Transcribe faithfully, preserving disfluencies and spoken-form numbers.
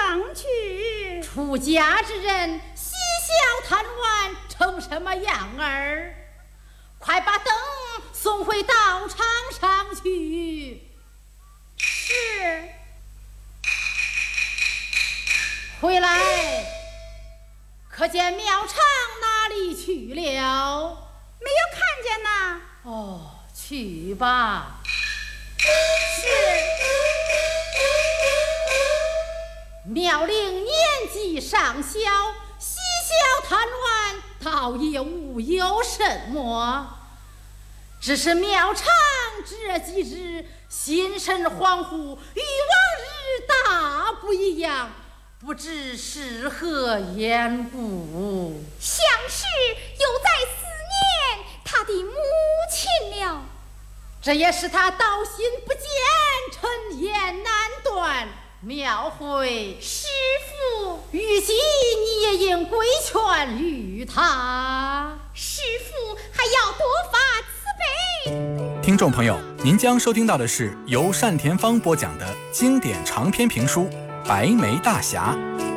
上去。 出家之人嬉笑贪玩成什么样儿？快把灯送回道场上去。 是。 回来，可见庙场哪里去了？ 没有看见呐。 哦，去吧。 是。 妙龄年纪尚小，嬉笑贪玩，倒也无有什么。只是庙场这几日心神恍惚，与往日大不一样，不知是何缘故。 想是又在思念他的母亲了。 这也是他道心不坚，陈言难断。庙会师父， 于今你也应规劝于他。 师父还要多发慈悲。 听众朋友，您将收听到的是由单田芳播讲的经典长篇评书《白眉大侠》。